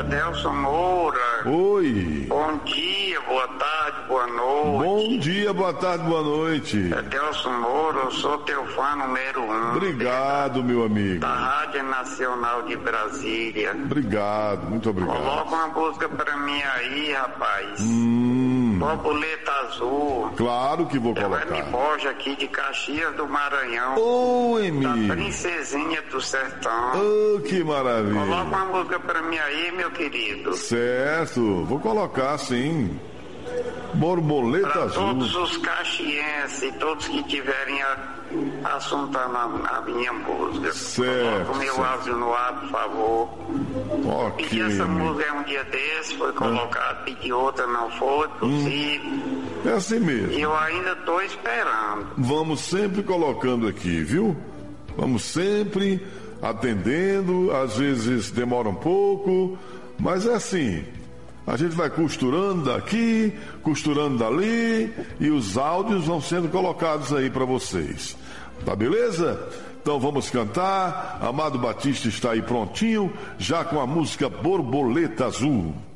Adelson Moura. Oi. Bom dia, boa tarde, boa noite. Bom dia, boa tarde, boa noite. Adelson Moura, eu sou teu fã número 1. Obrigado, meu amigo. Da Rádio Nacional de Brasília. Obrigado, muito obrigado. Coloca uma música pra mim aí, rapaz. Borboleta Azul. Claro que vou colocar. Ela me Borja aqui de Caxias do Maranhão. Oi, Da amigo. Princesinha do Sertão. Oh, que maravilha. Coloca uma música pra mim aí, meu querido. Certo, vou colocar sim. Borboleta Para Azul. todos os caxienses, todos que tiverem assuntando a minha música. Certo, Coloca o meu certo. áudio no ar, por favor. Ok. Pedi essa música um dia desse, foi colocado, pedi outra, não foi possível. É assim mesmo. E eu ainda estou esperando. Vamos sempre colocando aqui, viu? Vamos sempre atendendo, às vezes demora um pouco, mas é assim. A gente vai costurando daqui, costurando dali e os áudios vão sendo colocados aí para vocês. Tá beleza? Então vamos cantar. Amado Batista está aí prontinho, já com a música Borboleta Azul.